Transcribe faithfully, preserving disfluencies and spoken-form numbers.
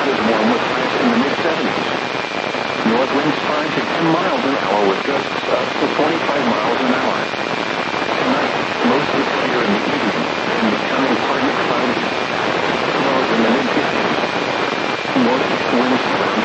not as warm with highs in the mid-seventies. North winds five to ten miles an hour with gusts up to twenty-five miles an hour. Tonight, mostly clear in the evening and becoming partly cloudy. Lows in the mid-fifties. Northeast winds around